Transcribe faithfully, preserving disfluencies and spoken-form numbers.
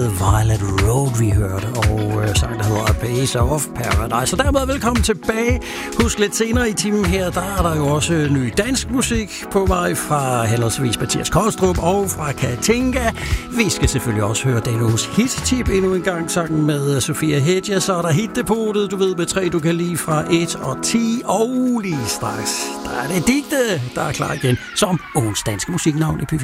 hed Violet Road, vi hørte, og øh, sang, der hedder A Base of Paradise. Så dermed velkommen tilbage. Husk lidt senere i timen her, der er der jo også ny dansk musik på vej fra henholdsvis Mathias Kolstrup og fra Katinka. Vi skal selvfølgelig også høre denne uges hit-tip endnu en gang, sangen med Sofia Hedja. Så er der hit-depotet, du ved, med tre, du kan lide fra et og ti, og lige straks, der er det digte, der er klar igen, som ugens danske musiknavn i P fire.